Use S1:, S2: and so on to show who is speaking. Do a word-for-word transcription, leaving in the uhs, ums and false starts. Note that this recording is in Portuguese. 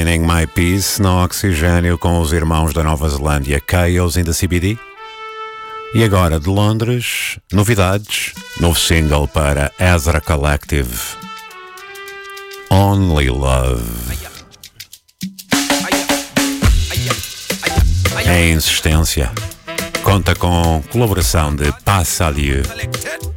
S1: Finding My Peace no Oxigênio com os irmãos da Nova Zelândia, Chaos in the C B D. E agora de Londres, novidades, novo single para Ezra Collective, Only Love. Em insistência, conta com colaboração de Passalieu.